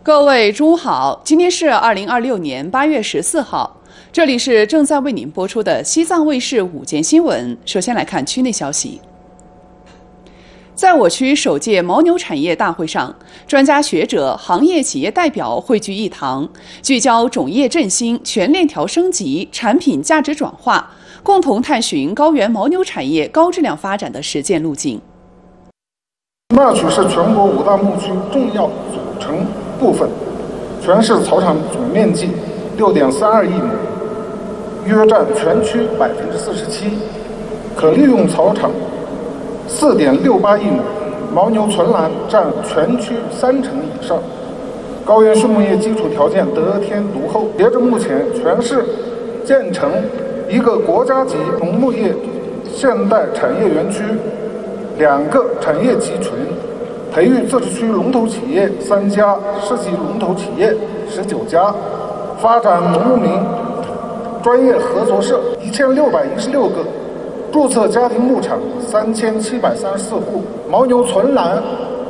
各位中午好，今天是2026年8月14号，这里是正在为您播出的西藏卫视午间新闻。首先来看区内消息。在我区首届牦牛产业大会上，专家学者、行业企业代表汇聚一堂，聚焦种业振兴、全链条升级、产品价值转化，共同探寻高原牦牛产业高质量发展的实践路径。 牧区是全国5大牧区重要组成部分，全市草场总面积6.32亿亩，约占全区47%，可利用草场4.68亿亩，牦牛存栏占全区30%以上。高原畜牧业基础条件得天独厚，截至目前，全市建成一个国家级农牧业现代产业园区，2个产业集群，培育自治区龙头企业3家，市级龙头企业19家，发展农牧民专业合作社1616个，注册家庭牧场3734户，牦牛存栏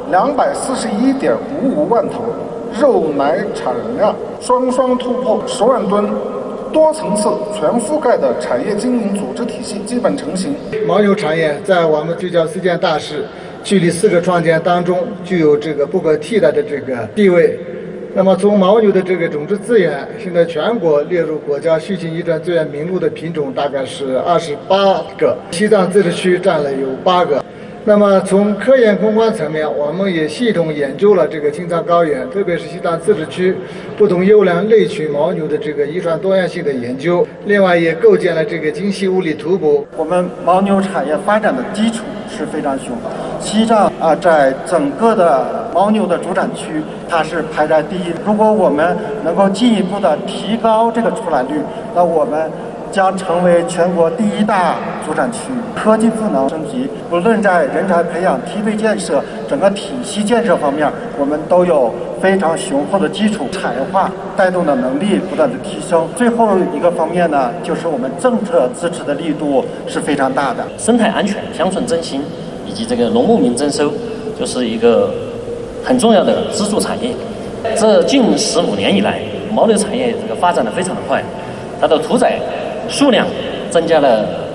241.55万头，肉奶产量双突破10万吨，多层次全覆盖的产业经营组织体系基本成型。 牦牛产业在我们聚焦4件大事、聚力4个创建当中，具有这个不可替代的这个地位。那么从牦牛的这个种质资源，现在全国列入国家畜禽遗传资源名录的品种大概是28个，西藏自治区占了有8个。那么从科研攻关层面，我们也系统研究了这个青藏高原，特别是西藏自治区不同优良类群牦牛的这个遗传多样性的研究。另外也构建了这个精细物理图谱。 我们牦牛产业发展的基础是非常雄厚。西藏在整个的牦牛的主产区，它是排在第一。如果我们能够进一步的提高这个出栏率，那我们将成为全国第1大主产区。科技赋能升级，无论在人才培养、梯队建设、整个体系建设方面，我们都有非常雄厚的基础。产业化带动的能力不断的提升。最后一个方面呢，就是我们政策支持的力度是非常大的。 生态安全、乡村振兴以及这个农牧民增收，就是一个很重要的支柱产业。这近15年以来，牦牛产业这个发展的非常的快，它的屠宰数量增加了